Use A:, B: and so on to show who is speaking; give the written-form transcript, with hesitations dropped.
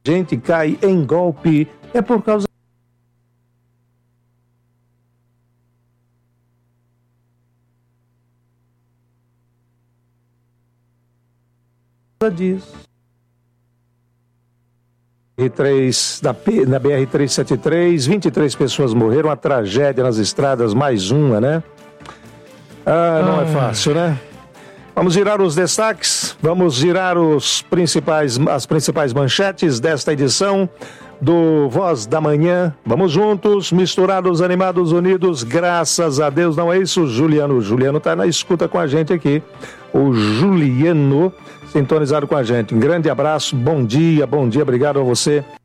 A: gente cai em golpe é por causa disso. Na BR-373, 23 pessoas morreram, uma tragédia nas estradas, mais uma, né? Não é fácil, né? Vamos girar os destaques, vamos girar as principais manchetes desta edição do Voz da Manhã. Vamos juntos, misturados, animados, unidos, graças a Deus, não é isso, Juliano? O Juliano está na escuta com a gente aqui. O Juliano sintonizado com a gente. Um grande abraço, bom dia, obrigado a você